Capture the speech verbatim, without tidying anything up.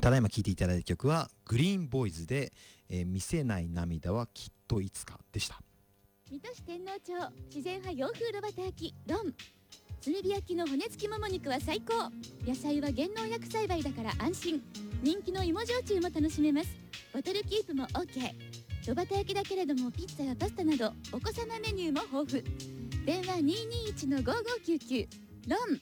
ただいま聴いていただいた曲はグリーンボーイズで、えー、見せない涙はきっといつかでした。 水戸市天王町自然派洋風炉端焼きロン。炭火焼きの骨付きもも肉は最高。野菜は減農薬栽培だから安心。人気の芋焼酎も楽しめます。ボトルキープも OK。 炉端焼きだけれどもピッツァやパスタなどお子様メニューも豊富。電話 にーにーいちのごーごーきゅうきゅう。ロン